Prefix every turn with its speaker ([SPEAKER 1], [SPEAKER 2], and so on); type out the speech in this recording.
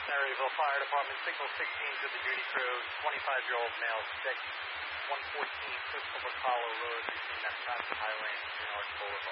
[SPEAKER 1] Maryville Fire Department, signal 16 to the duty crew, 25-year-old male, 114 Christopher Collar Road, between Wisconsin Highway and Green Arch Boulevard.